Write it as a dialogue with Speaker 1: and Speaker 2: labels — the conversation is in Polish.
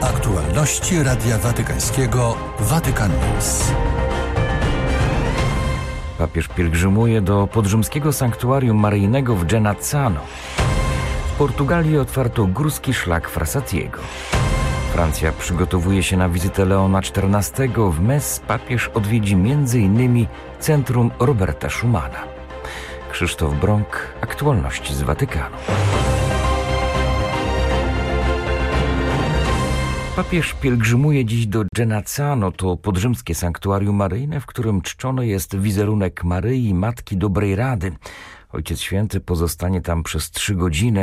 Speaker 1: Aktualności Radia Watykańskiego Vatican News.
Speaker 2: Papież pielgrzymuje do podrzymskiego sanktuarium maryjnego w Genazzano. W Portugalii otwarto górski szlak Frassatiego. Francja przygotowuje się na wizytę Leona XIV. W Metz papież odwiedzi m.in. Centrum Roberta Schumana. Krzysztof Brąk, aktualności z Watykanu. Papież pielgrzymuje dziś do Genazzano, to podrzymskie sanktuarium maryjne, w którym czczony jest wizerunek Maryi, Matki Dobrej Rady. Ojciec Święty pozostanie tam przez 3 godziny.